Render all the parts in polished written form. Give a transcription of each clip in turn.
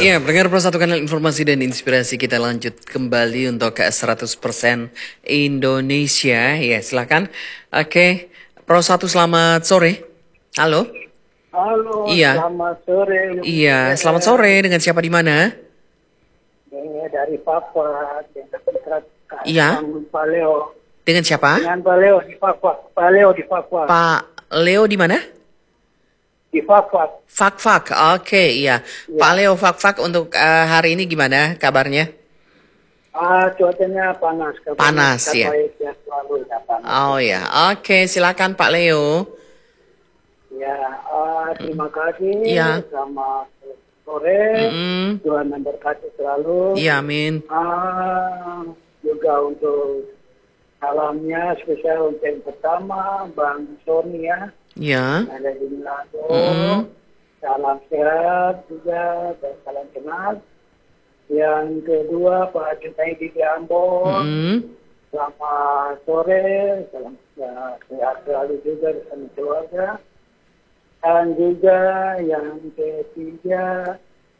Iya, pendengar Pro Satu Kanal Informasi dan Inspirasi, kita lanjut kembali untuk ke 100% Indonesia. Ya, silakan. Oke, Pro Satu, selamat sore. Halo. Halo, Iya. selamat sore. Iya, selamat sore. Dengan siapa di mana? Dari Papua, Iya. Pak Leo. Dengan siapa? Dengan Pak Leo di Papua. Pak Leo di Papua. Pak Leo di mana? Di Papua. Fak-Fak. Oke, iya. Ya. Pak Leo Fak-Fak, untuk hari ini gimana kabarnya? Cuacanya panas. Panas, ya. Panas. Oh ya, oke, silakan Pak Leo. Ya, terima kasih. Iya. Selamat sore. Tuhan memberkati selalu. Iya, amin. Juga untuk salamnya spesial untuk yang pertama, Bang Sony ya. Iya. Ada di Milano. Salam sehat juga dan salam kenal. Yang kedua, Pak Juntai di Ambon. Selamat sore, salam sehat selalu juga bersama keluarga. Dan juga yang ketiga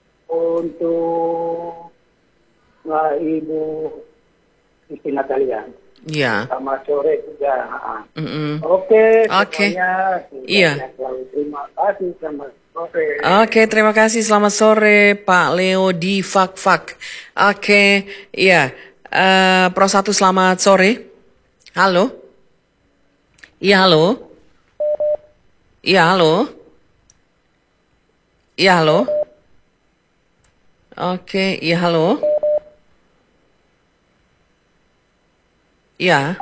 untuk Ibu Isti Natalia. Iya. Selamat sore juga. Oke. Iya. Terima kasih. Selamat sore. Oke, terima kasih. Selamat sore Pak Leo di Fak-Fak. Oke, iya. Pro Satu, selamat sore. Halo. Iya, halo. Iya, halo. Iya, halo. Oke, iya, halo. Iya.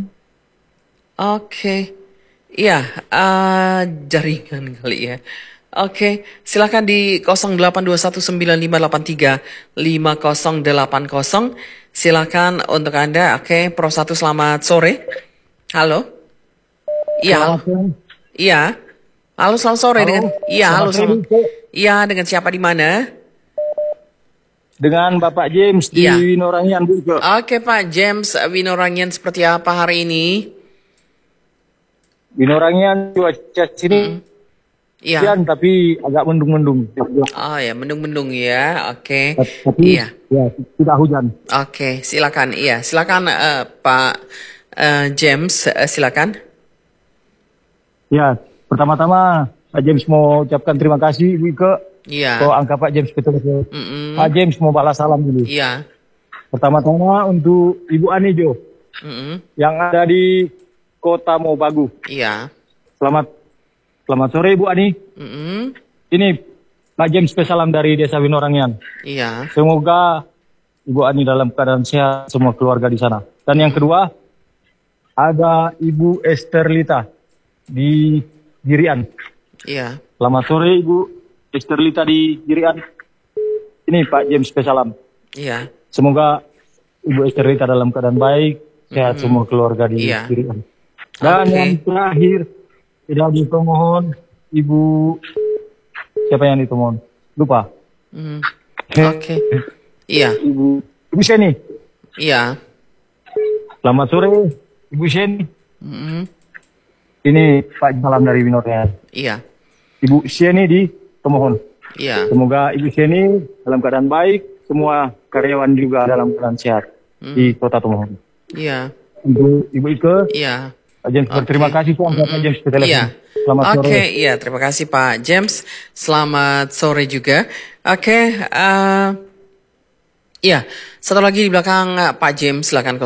Oke. Iya, jaringan kali ya. Oke, silakan di 082195835080. Silakan untuk Anda. Oke, Pro Satu, selamat sore. Halo. Iya, halo. Iya. Halo, selamat sore. Dengan halo, selamat. Iya, dengan siapa di mana? Dengan Bapak James di Winorangian, Bu. Oke, Pak James, Winorangian seperti apa hari ini? Winorangian cuaca sini hujan tapi agak mendung-mendung. Oh ya, mendung-mendung ya. Oke. Tapi ya, tidak hujan. Oke, silakan. Iya, silakan Pak James, silakan. Ya, pertama-tama Pak James mau ucapkan terima kasih Ibu Ike. Iya. Kok angka Pak James betul. Pak James mau balas salam dulu. Iya. Pertama-tama untuk Ibu Anijo yang ada di Kota Mobagu. Iya. Selamat sore Ibu Ani. Ini Pak James salam dari Desa Winorangian. Iya. Semoga Ibu Ani dalam keadaan sehat, semua keluarga di sana. Dan yang kedua, ada Ibu Esterlita di Girian. Iya. Selamat sore Ibu Esterlita di Girian. Ini Pak James salam. Iya. Semoga Ibu Esterlita dalam keadaan baik, sehat semua keluarga di Girian. Dan yang terakhir, tidak ditomohon Ibu, siapa yang ditomohon? Lupa. Oke. Iya. Ibu Sheni. Iya. Selamat sore Ibu Sheni. Ini Pak salam dari Winorangian. Iya. Ibu Sheni di Tomohon. Iya. Semoga Ibu Sheni dalam keadaan baik, semua karyawan juga dalam keadaan sehat di Kota Tomohon. Iya. Untuk Ibu Ike. Iya. Pak James, terima kasih Pak James. Iya. Selamat sore. Oke, iya, terima kasih Pak James. Selamat sore juga. Oke, iya, satu lagi di belakang Pak James, silakan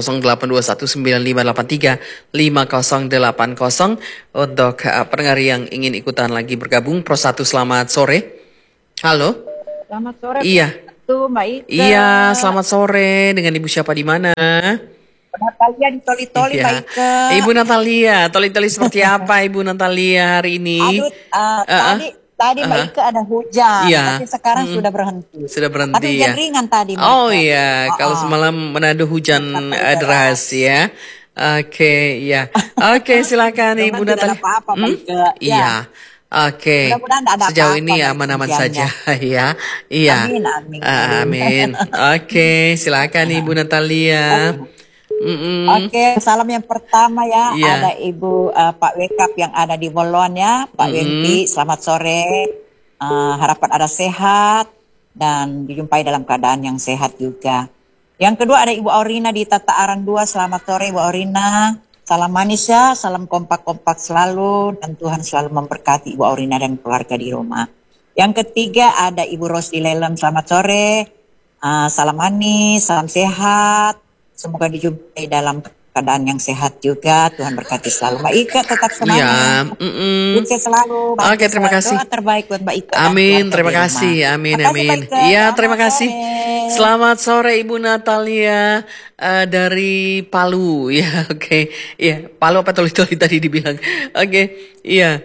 082195835080 untuk pendengar yang ingin ikutan lagi bergabung. Pro Satu, selamat sore. Halo. Selamat sore. Iya. Mbak Ika. Iya, selamat sore. Dengan Ibu siapa di mana? Natalia di Toli-Toli, Mbak Ika. Ibu Natalia, Toli-Toli seperti apa Ibu Natalia hari ini? Aduh, tadi Mbak Ika ada hujan, tapi sekarang sudah berhenti. Sudah berhenti. Tapi hujan ringan tadi, Mbak Ika. Oh iya, kalau semalam Manado hujan deras ya. Oke, ya. Oke, silakan Ibu Natalia. Tidak ada apa-apa, Mbak Ika. Iya. Oke, sejauh ini aman-aman saja ya. Iya. Amin. Oke, silakan Ibu Natalia. Oke, salam yang pertama ya, ada Ibu Pak Wekap yang ada di Bolon ya, Pak Wengki, selamat sore, harapan ada sehat, dan dijumpai dalam keadaan yang sehat juga. Yang kedua ada Ibu Aurina di Tata Arang 2. Selamat sore Ibu Aurina. Salam manis ya, salam kompak-kompak selalu dan Tuhan selalu memberkati Ibu Aurina dan keluarga di rumah. Yang ketiga ada Ibu Ros di Lelem. Selamat sore. Salam manis, salam sehat. Semoga dijumpai dalam keadaan yang sehat juga. Tuhan berkati selalu. Mbak Ika tetap semangat. Sukses selalu. Oke, terima kasih. Doa terbaik buat Mbak Ika. Amin, terima kasih. Amin, amin. Iya, terima kasih. Selamat sore Ibu Natalia dari Palu. Ya, oke. Iya, Palu apa Toli-Toli tadi dibilang. Oke, iya.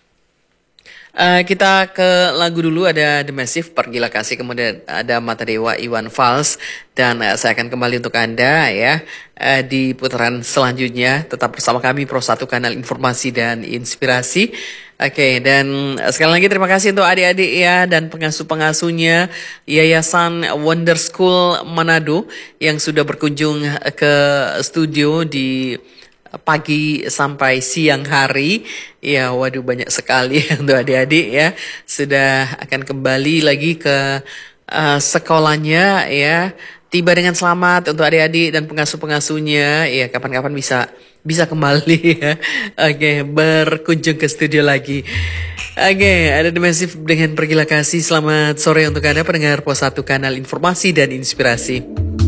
Kita ke lagu dulu, ada The Massive, Pergilah Kasih, kemudian ada Mata Dewa, Iwan Fals, dan saya akan kembali untuk Anda ya di putaran selanjutnya. Tetap bersama kami Pro 1 Kanal Informasi dan Inspirasi. Oke, dan sekali lagi terima kasih untuk adik-adik ya dan pengasuh-pengasuhnya Yayasan Wonder School Manado yang sudah berkunjung ke studio di pagi sampai siang hari. Ya, waduh banyak sekali untuk adik-adik ya. Sudah akan kembali lagi ke sekolahnya ya. Tiba dengan selamat untuk adik-adik dan pengasuh-pengasuhnya. Ya, kapan-kapan bisa kembali ya. Oke, berkunjung ke studio lagi. Oke, ada The Massive dengan Pergilah Kasih. Selamat sore untuk Anda pendengar Pos 1 Kanal Informasi dan Inspirasi.